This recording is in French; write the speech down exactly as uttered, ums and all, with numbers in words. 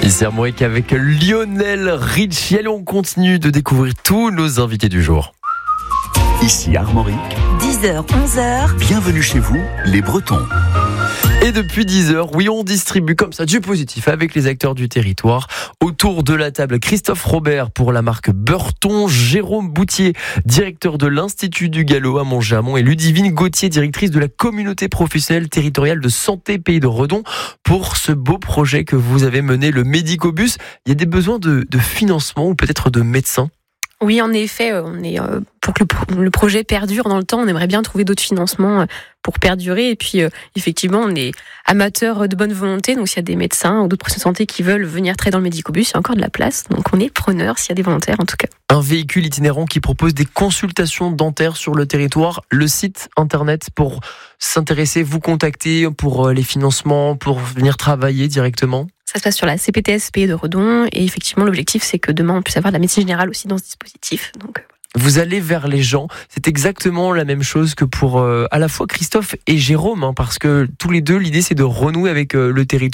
Ici Armorique avec Lionel Richie. Allez, on continue de découvrir tous nos invités du jour. Ici Armorique, dix heures, onze heures. Bienvenue chez vous, les Bretons. Et depuis dix heures, oui, on distribue comme ça du positif avec les acteurs du territoire. Autour de la table, Christophe Robert pour la marque Beurton, Jérôme Boutier, directeur de l'Institut du Galop à Montgermont, et Ludivine Gauthier, directrice de la communauté professionnelle territoriale de santé Pays de Redon, pour ce beau projet que vous avez mené, le Médicobus. Il y a des besoins de, de financement ou peut-être de médecins? Oui, en effet, on est, euh, pour que le, pro- le projet perdure dans le temps, on aimerait bien trouver d'autres financements pour perdurer. Et puis, euh, effectivement, on est amateur de bonne volonté. Donc, s'il y a des médecins ou d'autres professionnels de santé qui veulent venir travailler dans le Médicobus, il y a encore de la place. Donc, on est preneur s'il y a des volontaires, en tout cas. Un véhicule itinérant qui propose des consultations dentaires sur le territoire. Le site internet pour s'intéresser, vous contacter pour les financements, pour venir travailler directement. Ça se passe sur la C P T S Pays de Redon. Et effectivement, l'objectif, c'est que demain, on puisse avoir de la médecine générale aussi dans ce dispositif. Donc, Vous allez vers les gens. C'est exactement la même chose que pour euh, à la fois Christophe et Jérôme, hein, parce que tous les deux, l'idée, c'est de renouer avec euh, le territoire.